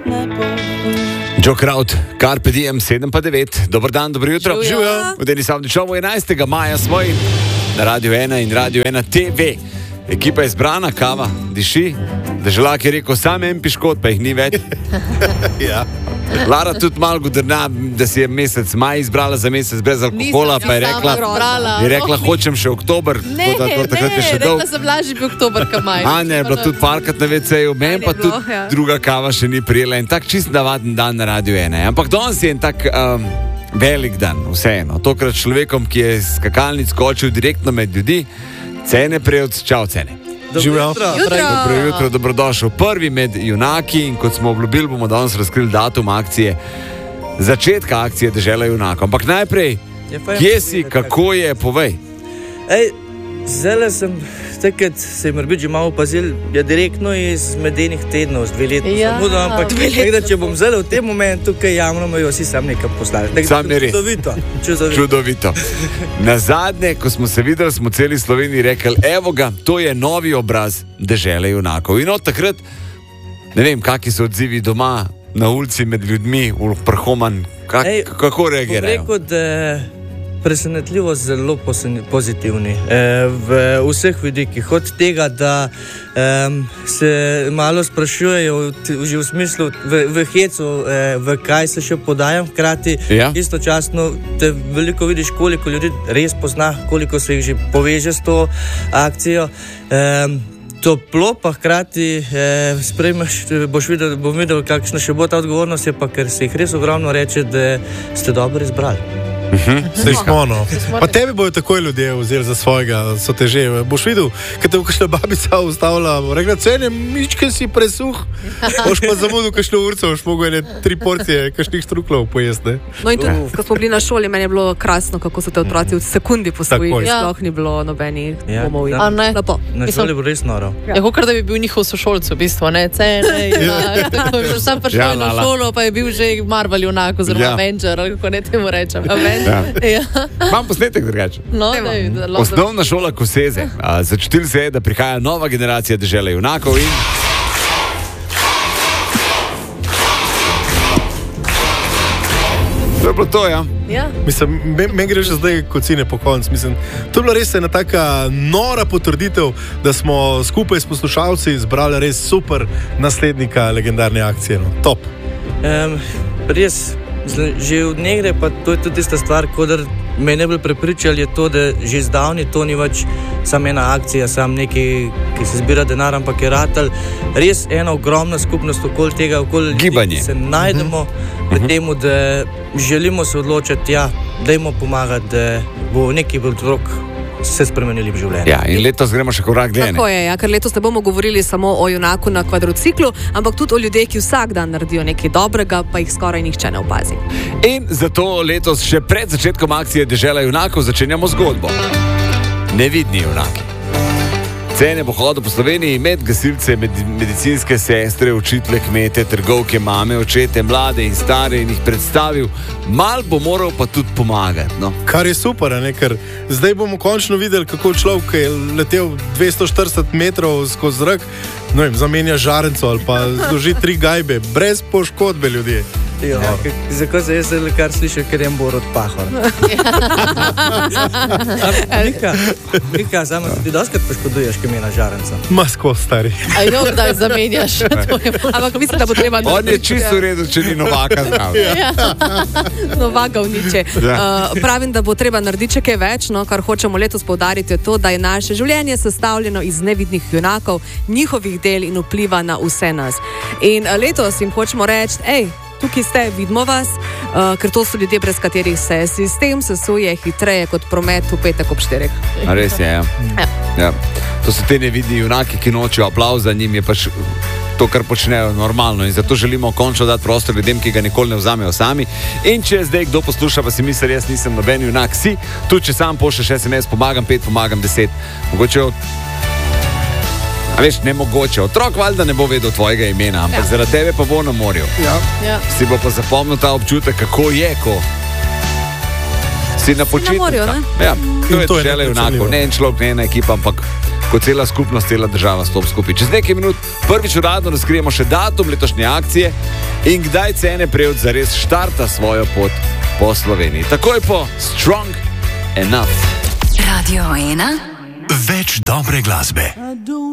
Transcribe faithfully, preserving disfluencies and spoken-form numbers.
Joe Kraut, Carpe Diem, sedem pa devet. Dobar dan, dobro jutro. Živijo. V Deni Savničovu enajstega maja svoj na Radio ena in Radio ena T V. Ekipa je zbrana, kava, diši. Deželak je rekel, sam en piškot, pa jih ni več. Ja. Lara tudi malo godrna, da si je mesec maj izbrala za mesec brez alkohola, pa je rekla, je rekla, hočem še oktober. Ne, da, to, takrat je še ne, dolg. rekla sem lažje bi oktober, kaj maj. A ne, je bila tudi parkrat na ve ce ju, meni pa bilo, tudi ja. druga kava še ni prijela in tak čist navaden dan na Radio ena. Ampak danes je en tak um, velik dan, vseeno. Tokrat človekom, ki je skakalnic skočil direktno med ljudi, Cene Prevc, čau Cene. Živijo. Dobro jutro, dobrodošel. Prvi med junaki in kot smo obljubili, bomo danes razkrili datum akcije, začetka akcije Dežela junakov. Ampak najprej, kje si, kako je, povej. Ej, zdaj sem, takrat se je morbiti že malo opazil, je direktno iz medenih tednov, z dve leti Ja, samudo, ampak dve leti. da, če bom zdaj v tem momentu tukaj javno, me jo vsi sam nekam poslali. Tak, Sam je res. Čudovito. Čudovito. Čudovito. Na zadnje, ko smo se videli, smo celi Sloveniji rekli, evo ga, to je novi obraz Dežele junakov. In od takrat, ne vem, kakšni so odzivi doma, na ulici, med ljudmi, v Prhoman, kak, Ej, kako reagirajo? Bom rekel, da presenetljivo zelo posen- pozitivni eh, v vseh vidikih. Od tega, da um, se malo sprašujejo t- že v smislu, v, v hecu, eh, v kaj se še podajam, hkrati Ja. istočasno te veliko vidiš, koliko ljudi res pozna, koliko se jih že poveže s to akcijo. Um, Toplo pa hkrati eh, sprejmeš, boš videl, bom videl, kakšna še bo ta odgovornost, je pa, ker se jih res ogromno reče, da ste dobro izbrali. Saj smo, no. Pa tebi bojo takoj ljudje vzeli za svojega, so te že. Boš videl, kad te bo kakšna babica ustavila, rekla, Cene, mičke si presuh. Boš pa zamudil kakšno urco, boš mogel ene tri porcije kakšnih štruklov pojesti, ne? No in tudi, ko smo bili na šoli, meni je bilo krasno, kako so te otroci v sekundi posvojili. Takoj. Ja. Sploh ni bilo nobenih Ja, dvomov. da. A ne? Lepo. Na šoli bo res noro. Ja, kot da bi bil njihov sošolc, v bistvu, ne, Cene, ja, tako je že sam prišel Ja, ja, na lala. šolo, pa je bil že Marvel junak, oziroma Ja. ja. Avenger, ali kako ne temu rečem. Avenger. Ja. Imam posnetek drugače. No, daj, da, lahko- Osnovna šola Koseze. A, Začutili se je, da prihaja nova generacija Dežele junakov in... To je bilo to, ja. Ja. Mislim, meni me gre že zdaj kocine po konc. Mislim, to je bila res ena taka nora potrditev, da smo skupaj s poslušalci izbrali res super naslednika legendarne akcije. No. Top. Um, res, zle- že od nekdaj, pa to je tudi tista stvar, kodar me ne bi prepričali, je to, da že zdavni to ni več samo ena akcija, samo nekaj, ki se zbira denar, ampak je ratal res ena ogromna skupnost okoli tega, okoli ljudi, Gibanje. ki se najdemo v temu, da želimo se odločiti, ja, dajmo pomagati, da bo neki otrok se spremenili v življenju. Ja, in letos gremo še korak dlje. Tako je, ja, ker letos ne bomo govorili samo o junaku na kvadrociklu, ampak tudi o ljudeh, ki vsak dan naredijo nekaj dobrega, pa jih skoraj nihče ne opazi. In zato letos še pred začetkom akcije Dežela junakov začenjamo zgodbo. Nevidni junaki. Cene bo hodil po Sloveniji med gasilce, med medicinske sestre, učitele, kmete, trgovke, mame, očete, mlade in stare in jih predstavil. Mal bo moral pa tudi pomagati. No. Kar je super, a ne? Ker zdaj bomo končno videli, kako človek, ki je letel dvesto štirideset metrov skozi zrak, no vem, zamenja žarenco ali pa zloži tri gajbe, brez poškodbe ljudi. Ja, k- zakaj se jaz zdaj kar slišal, ker je Borut Pahor? Mika, Mika, samo se ti doskrat poškoduješ, ki mi na žarenco. Masko stari. A jo kdaj zamenjaš? To je pa- Ampak mislim, da bo treba... On je čisto v redu, če ni Novaka zraven. Novaka vniče. Ja. Uh, pravim, da bo treba narediti še kaj več, no, kar hočemo letos poudariti, je to, da je naše življenje sestavljeno iz nevidnih junakov, njihovih del in vpliva na vse nas. In uh, letos jim hočemo reči, hej, tukaj ste, vidimo vas, uh, ker to so ljudje, brez katerih se sistem sesuje hitreje kot promet v petek ob štirih. A res je, ja. Ja. To so te nevidni junaki, ki nočijo aplavza, njim je pač to, kar počnejo, normalno. In zato želimo končno dati prostor ljudem, ki ga nikoli ne vzamejo sami. In če zdaj kdo posluša, pa si misli, jaz nisem noben junak, si, tudi če sam pošlješ es em es, pomagam pet, pomagam deset. Mogoče od... A veš, nemogoče. Otrok valjda ne bo vedel tvojega imena, ampak ja. Zaradi tebe pa bo na morju. Ja. Ja. Si bo pa zapomnil ta občutek, kako je, ko si na počitnicah. morju, ne? Ja, to In je to je Dežela junakov. neprecenljivo. Ne en človek, ne ena ekipa, ampak kot cela skupnost, cela država stop skupaj. Čez nekaj minut prvič uradno razkrijemo še datum letošnje akcije in kdaj Cene Prevc zares štarta svojo pot po Sloveniji. Takoj po Strong Enough. Radio ena. Več dobre glasbe.